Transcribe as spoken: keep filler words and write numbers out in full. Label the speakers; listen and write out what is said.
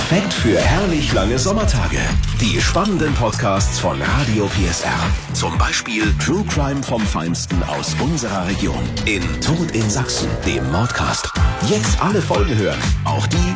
Speaker 1: Perfekt für herrlich lange Sommertage. Die spannenden Podcasts von Radio P S R. Zum Beispiel True Crime vom Feinsten aus unserer Region. In Tod in Sachsen, dem Mordcast. Jetzt alle Folgen hören, auch die,